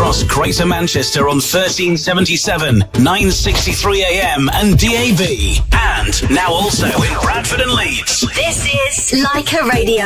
across Greater Manchester on 1377, 963 AM and DAB. And now also in Bradford and Leeds. This is Leica Radio.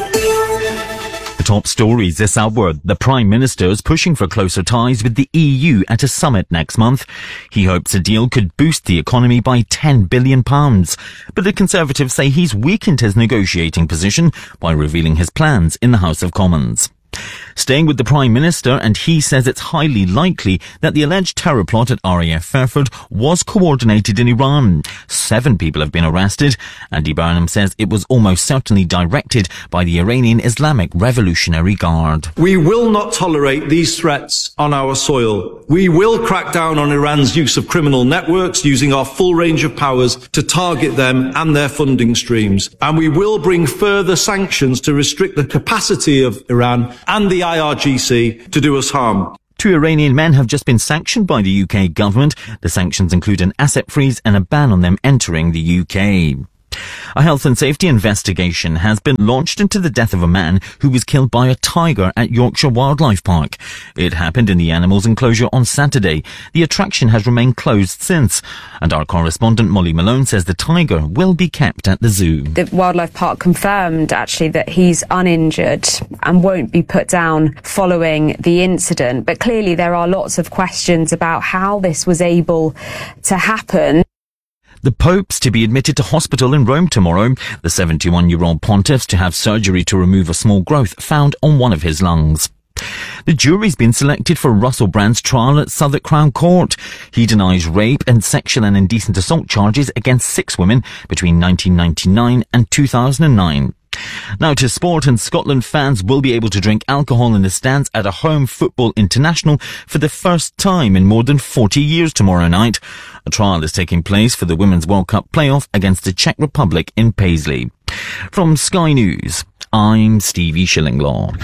The top stories this hour. The Prime Minister is pushing for closer ties with the EU at a summit next month. He hopes a deal could boost the economy by £10 billion. But the Conservatives say he's weakened his negotiating position by revealing his plans in the House of Commons. Staying with the Prime Minister, and he says it's highly likely that the alleged terror plot at RAF Fairford was coordinated in Iran. 7 people have been arrested. Andy Burnham says it was almost certainly directed by the Iranian Islamic Revolutionary Guard. We will not tolerate these threats on our soil. We will crack down on Iran's use of criminal networks, using our full range of powers to target them and their funding streams. And we will bring further sanctions to restrict the capacity of Iran and the IRGC to do us harm. 2 Iranian men have just been sanctioned by the UK government. The sanctions include an asset freeze and a ban on them entering the UK. A health and safety investigation has been launched into the death of a man who was killed by a tiger at Yorkshire Wildlife Park. It happened in the animals enclosure on Saturday. The attraction has remained closed since. And our correspondent Molly Malone says the tiger will be kept at the zoo. The Wildlife Park confirmed actually that he's uninjured and won't be put down following the incident. But clearly there are lots of questions about how this was able to happen. The Pope's to be admitted to hospital in Rome tomorrow. The 71-year-old pontiff's to have surgery to remove a small growth found on one of his lungs. The jury's been selected for Russell Brand's trial at Southwark Crown Court. He denies rape and sexual and indecent assault charges against 6 women between 1999 and 2009. Now to sport, and Scotland fans will be able to drink alcohol in the stands at a home football international for the first time in more than 40 years tomorrow night. A trial is taking place for the Women's World Cup playoff against the Czech Republic in Paisley. From Sky News, I'm Stevie Shillinglaw.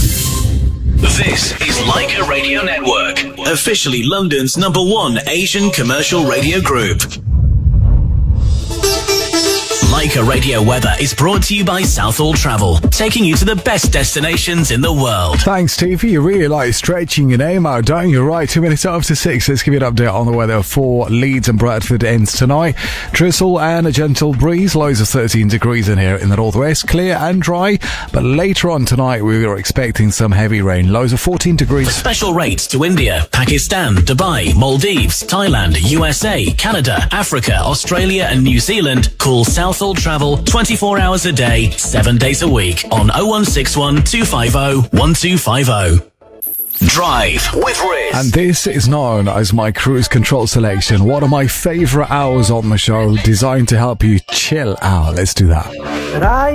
This is Leica Radio Network, officially London's #1 Asian commercial radio group. Leica Radio Weather is brought to you by Southall Travel, taking you to the best destinations in the world. Thanks, Stevie. You really like stretching your name out, don't you? Right, 2 minutes after 6. Let's give you an update on the weather for Leeds and Bradford ends tonight. Drizzle and a gentle breeze, lows of 13 degrees in here in the northwest. Clear and dry, but later on tonight we are expecting some heavy rain, lows of 14 degrees. Special rates to India, Pakistan, Dubai, Maldives, Thailand, USA, Canada, Africa, Australia and New Zealand. Call Southall Travel 24 hours a day, 7 days a week on 0161 250 1250. Drive with Riz. And this is known as my cruise control selection. One of my favourite hours on the show, designed to help you chill out. Let's do that.